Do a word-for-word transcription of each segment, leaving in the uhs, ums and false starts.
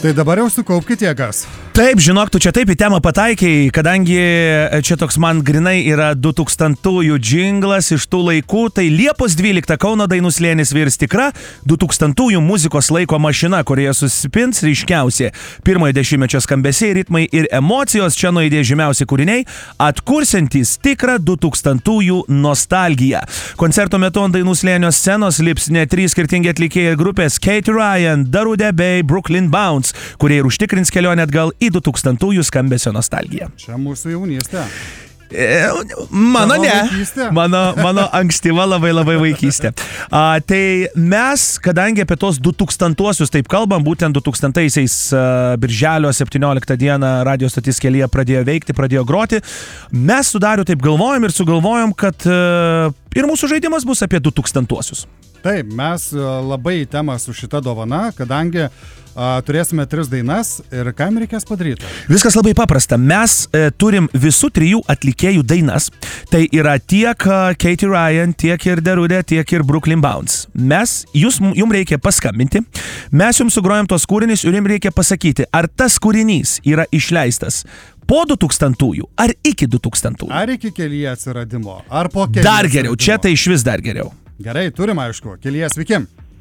Tai dabar jau sukaupkit jėgas. Taip, žinok, tu čia taip į temą pataikiai, kadangi čia toks man grinai yra du tūkstantųjų džinglas iš tų laikų, tai Liepos dvyliktą Kauno Dainų slėnis virs tikra du tūkstantųjų muzikos laiko mašina, kurioje susipins ryškiausi pirmojo dešimtmečio skambesiai, ritmai ir emocijos, čia nuaidės žymiausi kūriniai, atkursiantys tikrą du tūkstantųjų nostalgiją. Koncerto metu ant Dainų slėnio scenos lips ne trys skirtingi atlikėjai grupės Katie Ryan, Darude bei Brooklyn Bounce, kurie ir užtikrins kelionę atgal į du tūkstantųjų skambesio nostalgiją. Čia mūsų jaunystė. E, mano ne. Mano, mano ankstyva labai labai vaikystė. A, tai mes, kadangi apie tos du tūkstantuosius taip kalbam, būtent du tūkstantaisiais birželio septynioliktą dieną radio stotis Kelyje pradėjo veikti, pradėjo groti, mes su Dariu taip galvojom ir sugalvojom, kad a, ir mūsų žaidimas bus apie du tūkstantuosius. Taip, mes labai į temą su šita dovana, kadangi a, turėsime tris dainas ir ką jam reikės padaryti? Viskas labai paprasta. Mes e, turim visų trijų atlikėjų dainas. Tai yra tiek Katie Ryan, tiek ir Darude, tiek ir Brooklyn Bounce. Mes, jūs, jums reikia paskambinti, mes jums sugrojam tos kūrinius ir jums reikia pasakyti, ar tas kūrinys yra išleistas po du tūkstantųjų, ar iki du tūkstantųjų. Ar iki Kelyje atsiradimo, ar po Kelyje Dar geriau, atsiradimo. čia tai iš vis dar geriau. Gerai, turim aišku. Kelyje, sveiki.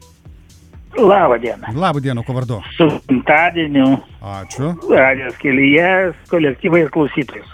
Labą dieną. Labą dieną, kuo vardu? Su gimtadieniu. Ačiū. Radijos Kelyje, kolektyvai ir klausytojus.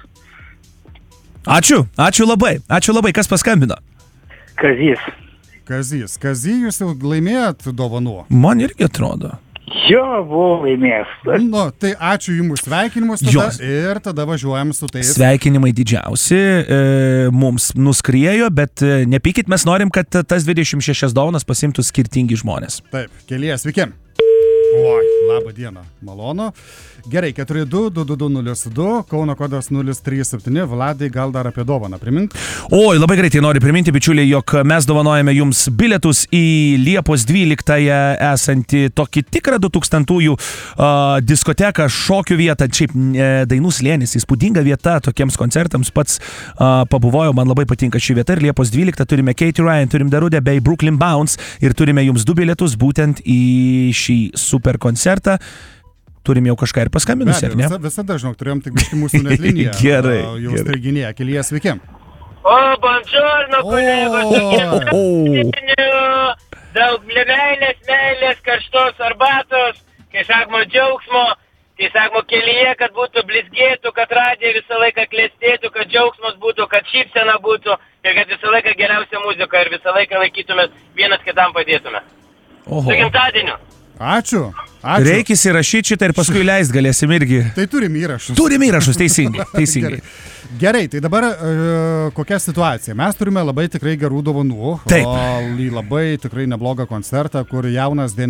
Ačiū, ačiū labai, ačiū labai, kas paskambino? Kazys. Kazys. Kazys, jūs jau laimėjot dovanų? Man irgi atrodo. Jo, buvau laimėjęs. Nu, tai ačiū jums sveikinimus tada, Jos. ir tada važiuojam su tais. Sveikinimai didžiausi, e, mums nuskriejo, bet e, nepykit, mes norim, kad tas dvidešimt šešias dovanas pasimtų skirtingi žmonės. Taip, Kelyje, sveiki. Oi, labą dieną, malonu. Gerai, keturi du du du du nulis du, Kauno kodas nulis trys septyni, Vladai, gal dar apie dovaną primink? Oi, labai greitai noriu priminti, bičiuliai, jog mes dovanojame jums bilietus į Liepos dvyliktąją esantį tokį tikrą du tūkstantųjų uh, diskoteką, šokių vietą, šiaip uh, Dainų slėnis, įspūdinga vieta tokiems koncertams, pats uh, pabuvojau, man labai patinka ši vieta ir Liepos dvyliktą turime Katie Ryan, turim Darude bei Brooklyn Bounce ir turime jums du bilietus būtent į šį super koncertą. Turim jau kažką ir paskambinusį, ar ne? Visada, visada žinok, turėjom tik biškį mūsų net liniją. Gerai, Jau gerai. streiginėje. Kelyje, sveiki. O, buongiorno, kolegos. O, Daug meilės, meilės, karštos arbatos, kai sakoma džiaugsmo, kai sakoma Kelyje, kad būtų blizgėtų, kad radija visą laiką klestėtų, kad džiaugsmas būtų, kad šypsena būtų ir kad visą laiką geriausia muzika ir visą laiką laikytumės vienas kitam padėtume. oho. Su gimtadieniu. Ačiū. Ačiū. Reikia įsirašyti šitą ir paskui leist galėsim irgi. Tai turim įrašus. Turim įrašus, teisingai, teisingai. Gerai. Gerai, tai dabar e, kokia situacija? Mes turime labai tikrai gerų dovanų. Taip. O labai tikrai neblogą koncertą, kur jaunas